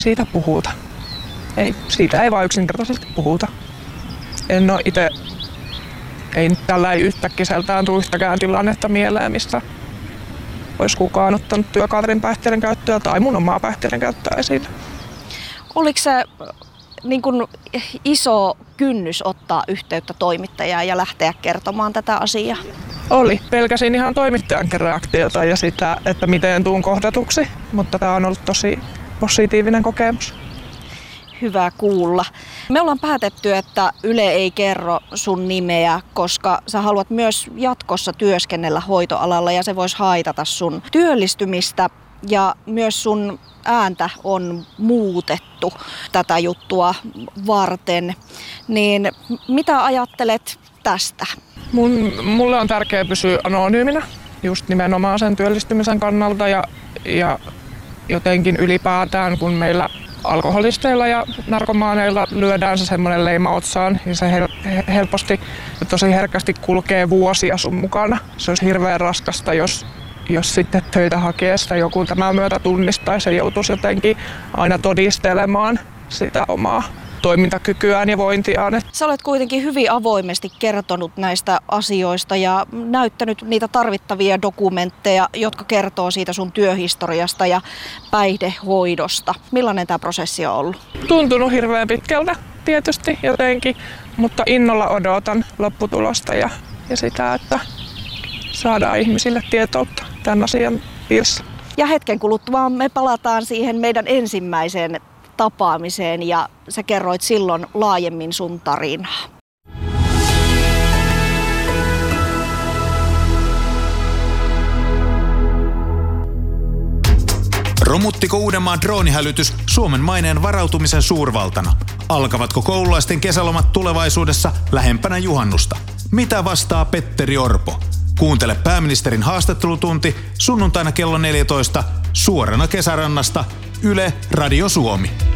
Siitä puhuta. Siitä ei vaan yksinkertaisesti puhuta. En ole itse, ei tällä yhtäkkiseltään tule yhtäkään tilannetta mieleen, mistä olisi kukaan ottanut työkaverin päihteiden käyttöä tai mun omaa päihteiden käyttöä esille. Oliko se niin kuin iso kynnys ottaa yhteyttä toimittajaan ja lähteä kertomaan tätä asiaa? Oli. Pelkäsin ihan toimittajankin reaktiota ja sitä, että miten tuun kohdatuksi, mutta tämä on ollut tosi positiivinen kokemus. Hyvä kuulla. Me ollaan päätetty, että Yle ei kerro sun nimeä, koska sä haluat myös jatkossa työskennellä hoitoalalla ja se voisi haitata sun työllistymistä. Ja myös sun ääntä on muutettu tätä juttua varten. Niin mitä ajattelet tästä? Mulle on tärkeää pysyä anonyyminä just nimenomaan sen työllistymisen kannalta ja jotenkin ylipäätään, kun meillä alkoholisteilla ja narkomaaneilla lyödään se semmoinen leima otsaan, niin se helposti ja tosi herkästi kulkee vuosia sun mukana. Se olisi hirveän raskasta, jos sitten töitä hakiessa joku tämän myötä tunnistaisi ja joutuisi jotenkin aina todistelemaan sitä omaa toimintakykyään ja vointiaan. Sä olet kuitenkin hyvin avoimesti kertonut näistä asioista ja näyttänyt niitä tarvittavia dokumentteja, jotka kertoo siitä sun työhistoriasta ja päihdehoidosta. Millainen tämä prosessi on ollut? Tuntunut hirveän pitkältä tietysti jotenkin, mutta innolla odotan lopputulosta ja sitä, että saadaan ihmisille tietoutta tämän asian piirissä. Ja hetken kuluttua me palataan siihen meidän ensimmäiseen tapaamiseen ja sä kerroit silloin laajemmin sun tarinaa. Romuttiko Uudenmaan droonihälytys Suomen maineen varautumisen suurvaltana? Alkavatko koululaisten kesälomat tulevaisuudessa lähempänä juhannusta? Mitä vastaa Petteri Orpo? Kuuntele pääministerin haastattelutunti sunnuntaina kello 14 suorana Kesärannasta Yle Radio Suomi.